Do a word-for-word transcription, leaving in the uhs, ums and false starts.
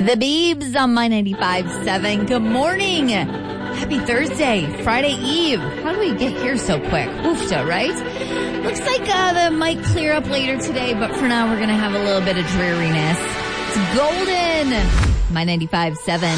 The Beebs on My ninety-five point seven. Good morning. Happy Thursday, Friday Eve. How do we get here so quick? Oofta, right? Looks like uh, that might clear up later today, but for now we're going to have a little bit of dreariness. It's golden. My ninety-five point seven.